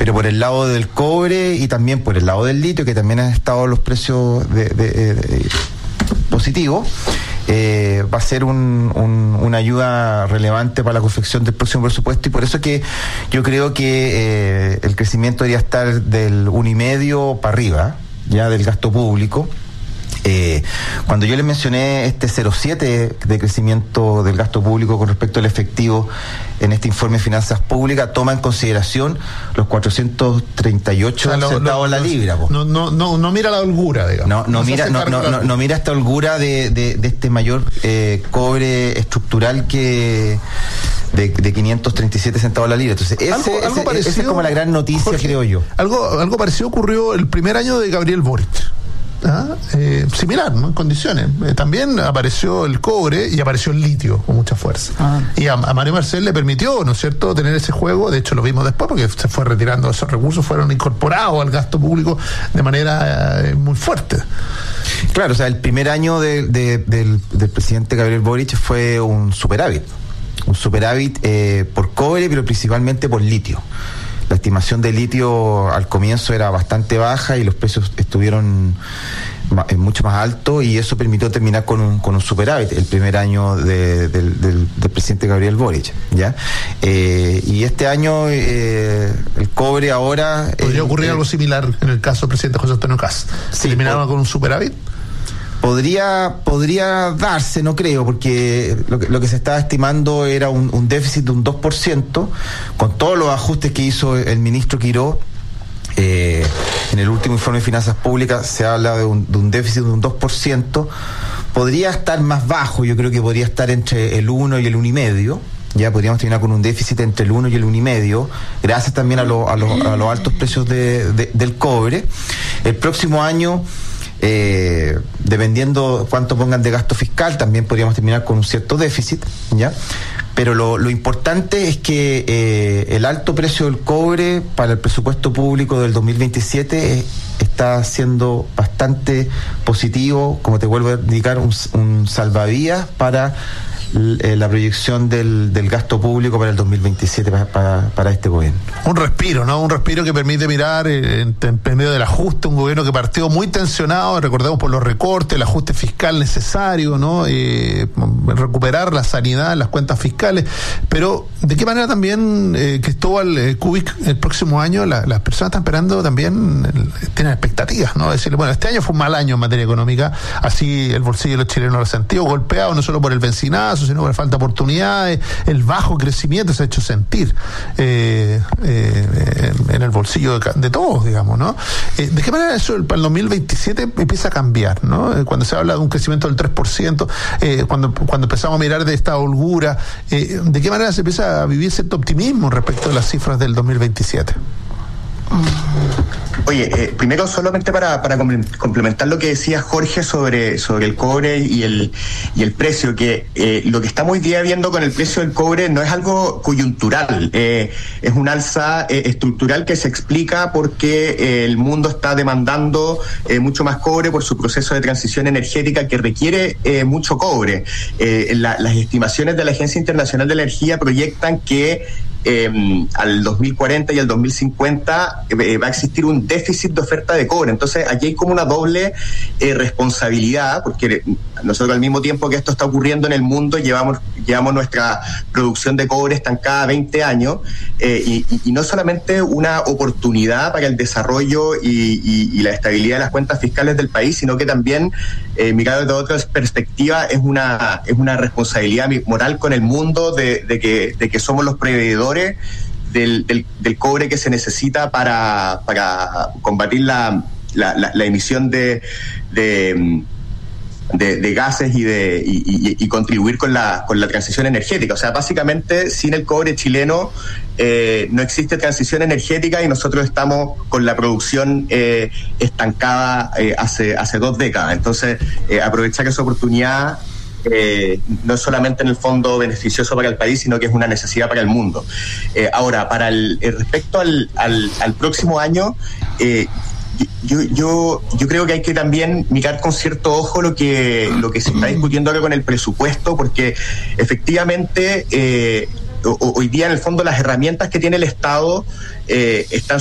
pero por el lado del cobre y también por el lado del litio, que también han estado los precios positivos, va a ser una ayuda relevante para la confección del próximo presupuesto, y por eso que yo creo que el crecimiento debería estar del 1,5 para arriba, ya del gasto público. Cuando yo les mencioné este 0,7 de crecimiento del gasto público con respecto al efectivo en este informe de finanzas públicas, toma en consideración los 438 centavos la libra. No mira la holgura, digamos. No mira esta holgura de este mayor cobre estructural que de 537 centavos la libra. Entonces, esa es como la gran noticia, Jorge, creo yo. Algo parecido ocurrió el primer año de Gabriel Boric. Similar, ¿no? En condiciones. También apareció el cobre y apareció el litio con mucha fuerza. Y a Mario Marcel le permitió, ¿no es cierto?, tener ese juego. De hecho, lo vimos después porque se fue retirando esos recursos, fueron incorporados al gasto público de manera muy fuerte. Claro, o sea, el primer año del presidente Gabriel Boric fue un superávit por cobre, pero principalmente por litio. La estimación de litio al comienzo era bastante baja y los precios estuvieron mucho más altos, y eso permitió terminar con un superávit el primer año del presidente Gabriel Boric, ¿ya? Y este año el cobre ahora... ¿Podría ocurrir algo similar en el caso del presidente José Antonio Kast? ¿Se terminaron con un superávit? Podría darse, no creo, porque lo que se estaba estimando era un déficit de un 2%, con todos los ajustes que hizo el ministro Quiró. En el último informe de finanzas públicas se habla de un déficit de un 2%. Podría estar más bajo, yo creo que podría estar entre el 1 y el 1,5. Ya podríamos terminar con un déficit entre el 1 y el 1,5, gracias también a los altos precios del cobre. El próximo año, dependiendo cuánto pongan de gasto fiscal, también podríamos terminar con un cierto déficit, ¿ya? Pero lo importante es que el alto precio del cobre para el presupuesto público del 2027 está siendo bastante positivo, como te vuelvo a indicar, un salvavidas para la proyección del gasto público para el 2027 para este gobierno. Un respiro, ¿no? Un respiro que permite mirar en medio del ajuste, un gobierno que partió muy tensionado, recordemos, por los recortes, el ajuste fiscal necesario, ¿no? Recuperar la sanidad, las cuentas fiscales, pero ¿de qué manera también, Cristóbal Kubik, el próximo año las personas están esperando también, tienen expectativas, ¿no? Decirle, bueno, este año fue un mal año en materia económica, así el bolsillo de los chilenos lo ha sentido golpeado, no solo por el bencinazo, sino por la falta de oportunidades, el bajo crecimiento se ha hecho sentir en el bolsillo de todos, digamos, ¿no? ¿De qué manera eso para el 2027 empieza a cambiar, ¿no? Cuando se habla de un crecimiento del 3%, cuando empezamos a mirar de esta holgura, ¿de qué manera se empieza a vivir cierto optimismo respecto a las cifras del 2027? Oye, primero solamente para complementar lo que decía Jorge sobre el cobre y el precio, que lo que estamos hoy día viendo con el precio del cobre no es algo coyuntural, es un alza estructural que se explica porque el mundo está demandando mucho más cobre por su proceso de transición energética que requiere mucho cobre. Las estimaciones de la Agencia Internacional de Energía proyectan que al 2040 y al 2050 va a existir un déficit de oferta de cobre. Entonces aquí hay como una doble responsabilidad, porque nosotros al mismo tiempo que esto está ocurriendo en el mundo llevamos nuestra producción de cobre estancada 20 años, y no solamente una oportunidad para el desarrollo y la estabilidad de las cuentas fiscales del país, sino que también, mirado desde otra perspectiva, es una responsabilidad moral con el mundo de que somos los proveedores del cobre que se necesita para combatir la emisión de gases y contribuir con la transición energética. O sea, básicamente, sin el cobre chileno no existe transición energética, y nosotros estamos con la producción estancada hace 2 décadas. Entonces, aprovechar esa oportunidad no es solamente en el fondo beneficioso para el país, sino que es una necesidad para el mundo. Ahora, para respecto al próximo año, yo creo que hay que también mirar con cierto ojo lo que se está discutiendo ahora con el presupuesto, porque efectivamente hoy día en el fondo las herramientas que tiene el Estado están